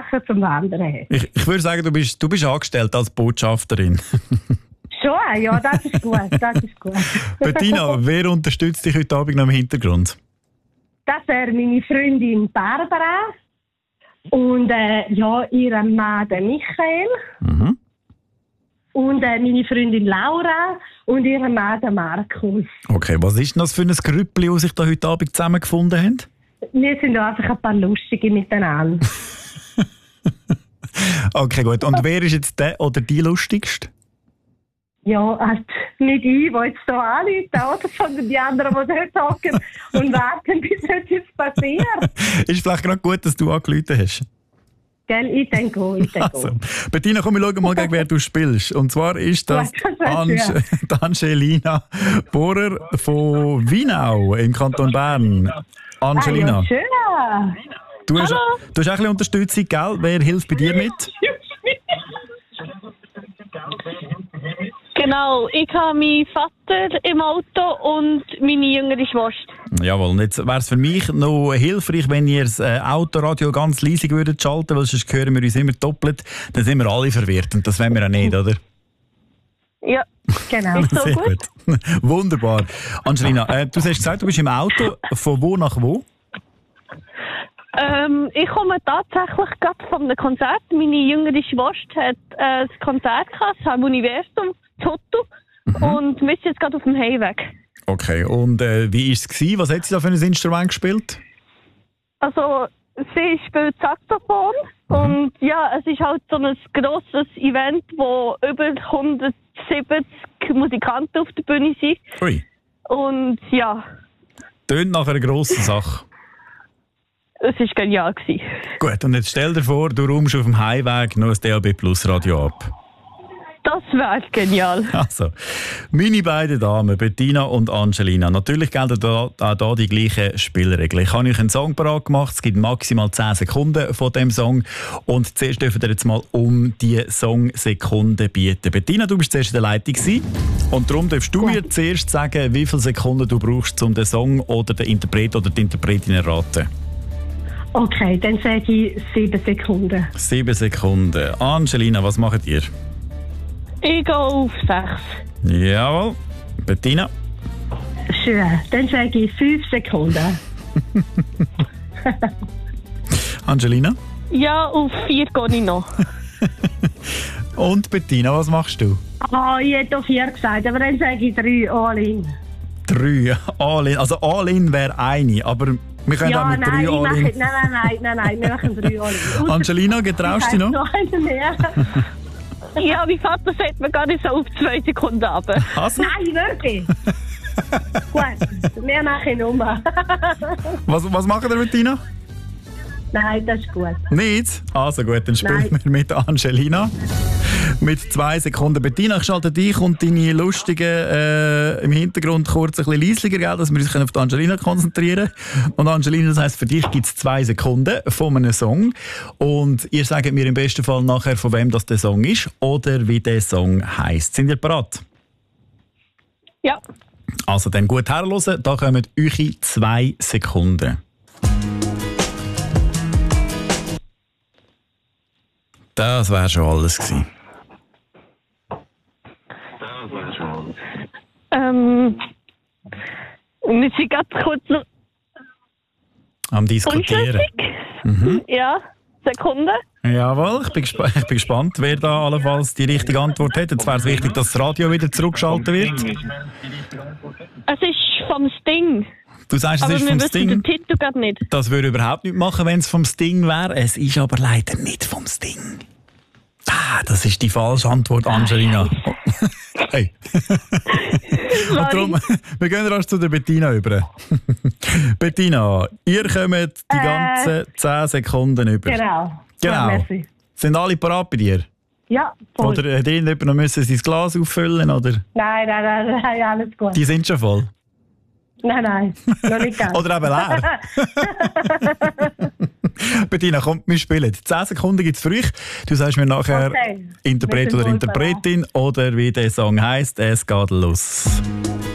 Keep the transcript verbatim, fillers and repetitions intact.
Sachen zum Wandern. Ich, ich würde sagen, du bist, du bist angestellt als Botschafterin. Schon, ja, das ist gut, das ist gut. Bettina, wer unterstützt dich heute Abend noch im Hintergrund? Das wäre meine Freundin Barbara und äh, ja, ihr Mann der Michael Mhm. und äh, meine Freundin Laura und ihr Mann der Markus. Okay, was ist denn das für ein Grüppli, das sich da heute Abend zusammengefunden haben? Wir sind einfach ein paar Lustige miteinander. Okay, gut. Und wer ist jetzt der oder die lustigste? Ja, halt nicht ich, die jetzt hier anrufen, oder? Sondern die anderen, die dort hocken und warten, bis etwas passiert. Ist vielleicht gerade gut, dass du angerufen hast. Gell, ich denke auch, ich denke Also, auch. Bettina, komm, wir schauen mal, gegen wer du spielst. Und zwar ist das Gut, das wär Ange schön. die Angelina Bohrer von Wienau im Kanton Bern. Angelina, Ah, ja, schön. du, hast, du hast auch ein bisschen Unterstützung, gell? Wer hilft bei dir mit? Genau, ich habe meinen Vater im Auto und meine jüngere Schwester. Jawohl, und jetzt wäre es für mich noch hilfreich, wenn ihr das äh, Autoradio ganz leise würdet schalten, weil sonst hören wir uns immer doppelt. Dann sind wir alle verwirrt und das wollen wir auch nicht, oder? Ja, Genau. ist so Sehr gut. gut. Wunderbar. Angelina, äh, du hast gesagt, du bist im Auto. Von wo nach wo? Ähm, ich komme tatsächlich gerade von einem Konzert. Meine jüngere Schwester hat äh, ein Konzert gehabt, das Universum, das Hotto. Mhm. Und wir sind jetzt gerade auf dem Heimweg. Okay, und äh, wie war es gewesen? Was hat sie da für ein Instrument gespielt? Also, sie spielt Saxophon. Mhm. Und ja, es ist halt so ein grosses Event, wo über hundertsiebzig Musikanten auf der Bühne sind. Ui, Und ja, tönt nach einer grossen Sache. es war genial gewesen. Gut, und jetzt stell dir vor, du räumst auf dem Heimweg noch ein D A B Plus Radio ab. Das wäre genial. Also, meine beiden Damen, Bettina und Angelina. Natürlich gelten da, auch da die gleichen Spielregeln. Ich habe euch einen Song parat gemacht. Es gibt maximal zehn Sekunden von dem Song. Und zuerst dürft ihr jetzt mal um die Songsekunden bieten. Bettina, du bist zuerst in der Leitung gewesen. Und darum darfst du mir zuerst sagen, wie viele Sekunden du brauchst, um den Song oder den Interpret oder die Interpretin zu erraten. Okay, dann sage ich sieben Sekunden. Sieben Sekunden. Angelina, was macht ihr? Ich gehe auf sechs. Jawohl. Bettina? Schön. Dann sage ich fünf Sekunden. Angelina? Ja, auf vier gehe ich noch. Und Bettina, was machst du? Ah, ich hätte auf vier gesagt, aber dann sage ich drei, all in. Drei. All in. Also all in wäre eine, aber wir können auch Ja, mit nein, drei ich all mache, in. nein, nein, nein, nein, nein, wir machen drei all in. Angelina, getraust du dich noch? noch einen mehr. Ja, mein Vater sagt mir gar nicht so auf zwei Sekunden runter. Also, Nein, wirklich. Gut, wir machen Nummer. was, was machen wir, Bettina? Nein, das ist gut. Nicht? Also gut, dann spielen Nein. wir mit Angelina. Mit zwei Sekunden. Bettina, ich schalte dich und deine Lustigen äh, im Hintergrund kurz ein bisschen leislicher, gell, dass wir uns auf die Angelina konzentrieren können. Und Angelina, das heisst, für dich gibt es zwei Sekunden von einem Song. Und ihr sagt mir im besten Fall nachher, von wem das der Song ist oder wie der Song heisst. Sind ihr bereit? Ja. Also dann gut herhören, da kommen eure zwei Sekunden. Das wäre schon alles gewesen. Ähm, wir sind ganz kurz noch Am Diskutieren. unschlüssig. Ja, Sekunde. Jawohl, ich bin, gesp ich bin gespannt, wer da allenfalls die richtige Antwort hat. Jetzt wäre es wichtig, dass das Radio wieder zurückgeschaltet wird. Es ist vom Sting. Du sagst, es Aber ist wir vom wissen Sting. den Titel gerade nicht. Das würde überhaupt nicht machen, wenn es vom Sting wäre. Es ist aber leider nicht vom Sting. Ah, das ist die falsche Antwort, Angelina. Hey. Und darum, wir gehen rasch zu der Bettina über. Bettina, ihr kommt die Äh. ganzen zehn Sekunden über. Genau. Genau. Ja, merci. Sind alle parat bei dir? Ja, voll. Oder hat irgendjemand noch müssen sein Glas auffüllen? Oder? Nein, nein, nein, nein, alles gut. Die sind schon voll. Nein, nein, noch nicht ganz. Oder eben leer. Bettina, komm, wir spielen. zehn Sekunden gibt es für euch. Du sagst mir nachher Okay. Interpret Wir sind oder voll Interpretin oder wie der Song heisst. Es geht los.